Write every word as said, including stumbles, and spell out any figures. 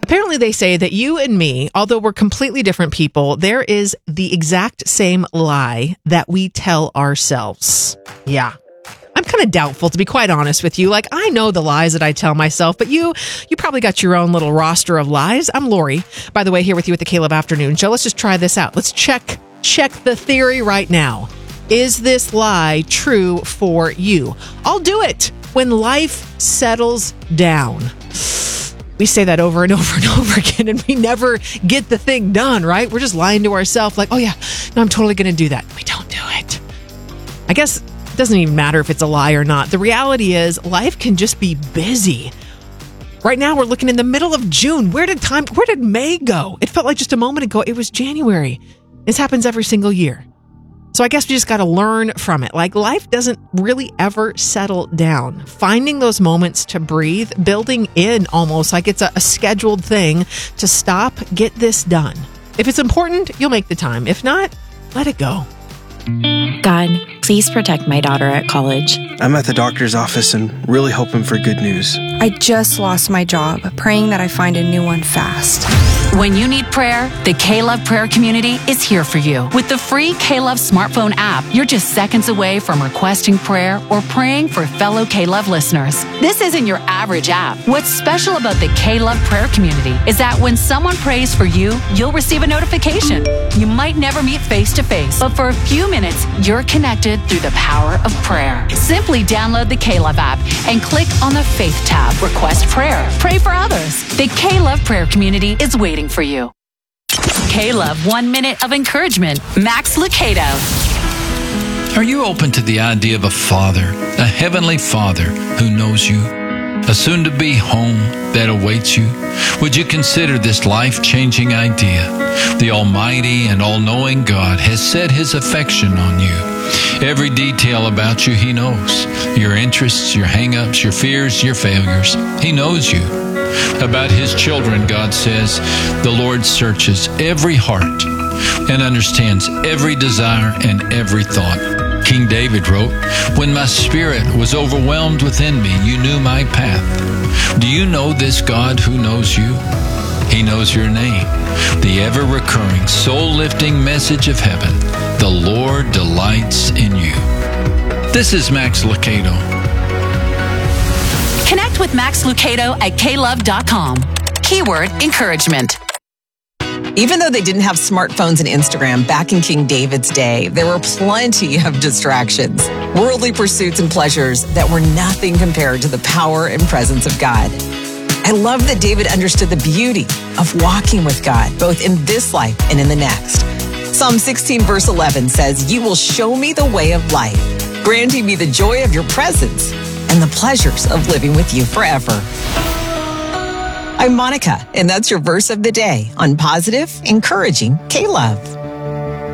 Apparently, they say that you and me, although we're completely different people, there is the exact same lie that we tell ourselves. Yeah. I'm kind of doubtful, to be quite honest with you. Like, I know the lies that I tell myself, but you you probably got your own little roster of lies. I'm Lori, by the way, here with you at the Caleb Afternoon Show. Let's just try this out. Let's check check the theory right now. Is this lie true for you? I'll do it when life settles down. We say that over and over and over again, and we never get the thing done, right? We're just lying to ourselves like, oh yeah, no, I'm totally going to do that. We don't do it. I guess it doesn't even matter if it's a lie or not. The reality is life can just be busy. Right now, we're looking in the middle of June. Where did time, where did May go? It felt like just a moment ago, it was January. This happens every single year. So I guess we just got to learn from it. Like, life doesn't really ever settle down. Finding those moments to breathe, building in almost like it's a, a scheduled thing to stop, get this done. If it's important, you'll make the time. If not, let it go. God, please protect my daughter at college. I'm at the doctor's office and really hoping for good news. I just lost my job, praying that I find a new one fast. When you need prayer, the K-Love Prayer Community is here for you. With the free K-Love smartphone app, you're just seconds away from requesting prayer or praying for fellow K-Love listeners. This isn't your average app. What's special about the K-Love Prayer Community is that when someone prays for you, you'll receive a notification. You might never meet face-to-face, but for a few minutes, you're connected through the power of prayer. Simply download the K-Love app and click on the Faith tab. Request prayer. Pray for others. The K-Love Prayer Community is waiting for you. K-Love One Minute of Encouragement. Max Lucado. Are you open to the idea of a father, a heavenly father who knows you? A soon-to-be home that awaits you? Would you consider this life-changing idea? The Almighty and all-knowing God has set His affection on you. Every detail about you He knows. Your interests, your hang-ups, your fears, your failures. He knows you. About His children, God says, the Lord searches every heart and understands every desire and every thought. King David wrote, "When my spirit was overwhelmed within me, you knew my path." Do you know this God who knows you? He knows your name. The ever-recurring, soul-lifting message of heaven. The Lord delights in you. This is Max Lucado. Connect with Max Lucado at K love dot com. Keyword encouragement. Even though they didn't have smartphones and Instagram back in King David's day, there were plenty of distractions, worldly pursuits and pleasures that were nothing compared to the power and presence of God. I love that David understood the beauty of walking with God, both in this life and in the next. Psalm sixteen verse eleven says, "You will show me the way of life, granting me the joy of your presence and the pleasures of living with you forever." I'm Monica, and that's your verse of the day on Positive, Encouraging K-Love.